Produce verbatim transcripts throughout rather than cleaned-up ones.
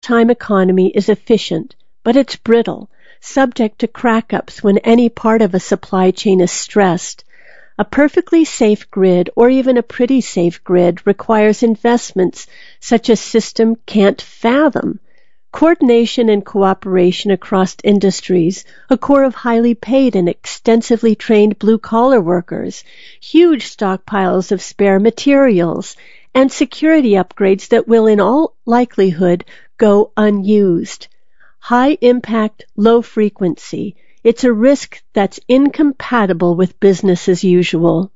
real-time economy is efficient, but it's brittle, subject to crack-ups when any part of a supply chain is stressed. A perfectly safe grid, or even a pretty safe grid, requires investments such a system can't fathom. Coordination and cooperation across industries, a corps of highly paid and extensively trained blue-collar workers, huge stockpiles of spare materials, and security upgrades that will in all likelihood go unused. High impact, low frequency. It's a risk that's incompatible with business as usual.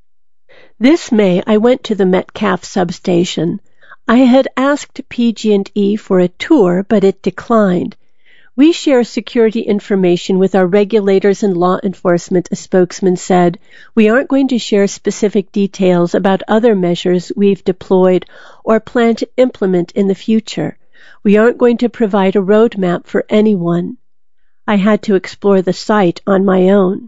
This May, I went to the Metcalfe substation. I had asked P G and E for a tour, but it declined. We share security information with our regulators and law enforcement, a spokesman said. We aren't going to share specific details about other measures we've deployed or plan to implement in the future. We aren't going to provide a roadmap for anyone. I had to explore the site on my own.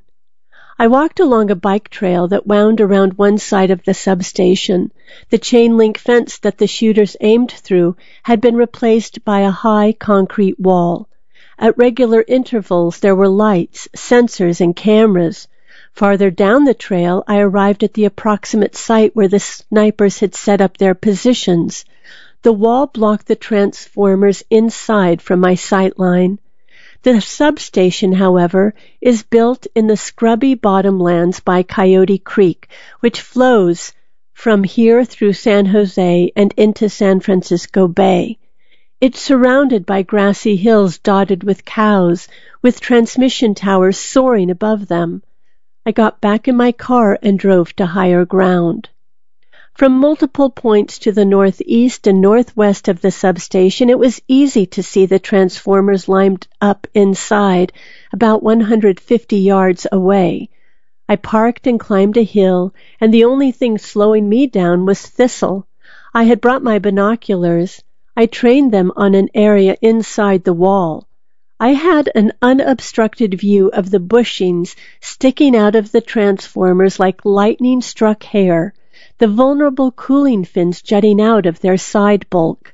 I walked along a bike trail that wound around one side of the substation. The chain-link fence that the shooters aimed through had been replaced by a high concrete wall. At regular intervals there were lights, sensors, and cameras. Farther down the trail I arrived at the approximate site where the snipers had set up their positions. The wall blocked the transformers inside from my sight line. The substation, however, is built in the scrubby bottomlands by Coyote Creek, which flows from here through San Jose and into San Francisco Bay. It's surrounded by grassy hills dotted with cows, with transmission towers soaring above them. I got back in my car and drove to higher ground. From multiple points to the northeast and northwest of the substation, it was easy to see the transformers lined up inside, about one hundred fifty yards away. I parked and climbed a hill, and the only thing slowing me down was Thistle. I had brought my binoculars. I trained them on an area inside the wall. I had an unobstructed view of the bushings sticking out of the transformers like lightning-struck hair, the vulnerable cooling fins jutting out of their side bulk.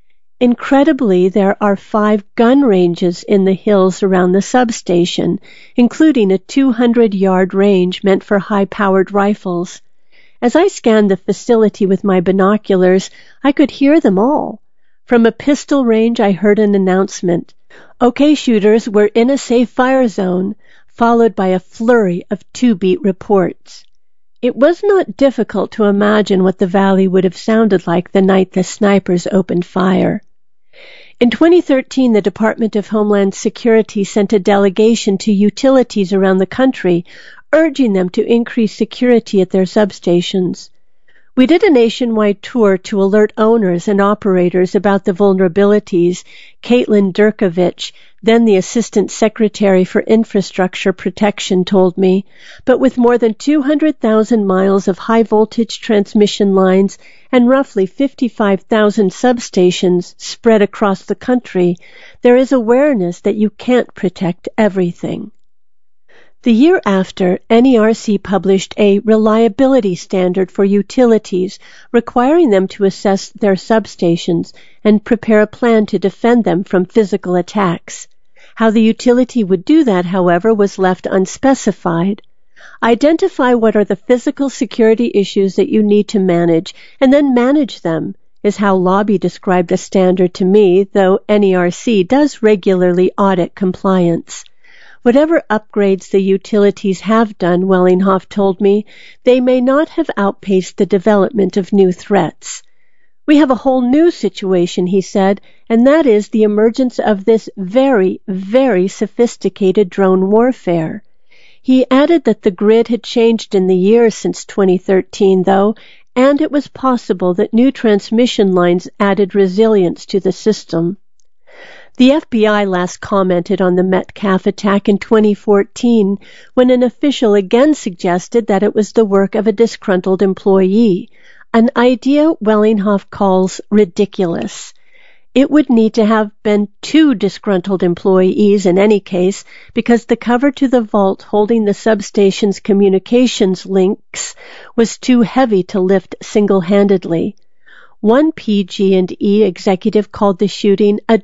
Incredibly, there are five gun ranges in the hills around the substation, including a two hundred yard range meant for high-powered rifles. As I scanned the facility with my binoculars, I could hear them all. From a pistol range, I heard an announcement. "Okay, shooters, we're in a safe fire zone," followed by a flurry of two-beat reports. It was not difficult to imagine what the valley would have sounded like the night the snipers opened fire. In twenty thirteen, the Department of Homeland Security sent a delegation to utilities around the country, urging them to increase security at their substations. We did a nationwide tour to alert owners and operators about the vulnerabilities. Caitlin Durkovich, then the Assistant Secretary for Infrastructure Protection, told me. But with more than two hundred thousand miles of high-voltage transmission lines and roughly fifty-five thousand substations spread across the country, there is awareness that you can't protect everything. The year after, N E R C published a reliability standard for utilities, requiring them to assess their substations and prepare a plan to defend them from physical attacks. How the utility would do that, however, was left unspecified. Identify what are the physical security issues that you need to manage, and then manage them, is how Lobby described the standard to me, though N E R C does regularly audit compliance. Whatever upgrades the utilities have done, Wellinghoff told me, they may not have outpaced the development of new threats. We have a whole new situation, he said, and that is the emergence of this very, very sophisticated drone warfare. He added that the grid had changed in the years since twenty thirteen, though, and it was possible that new transmission lines added resilience to the system. The F B I last commented on the Metcalfe attack in twenty fourteen, when an official again suggested that it was the work of a disgruntled employee, an idea Wellinghoff calls ridiculous. It would need to have been two disgruntled employees in any case, because the cover to the vault holding the substation's communications links was too heavy to lift single-handedly. One P G and E executive called the shooting a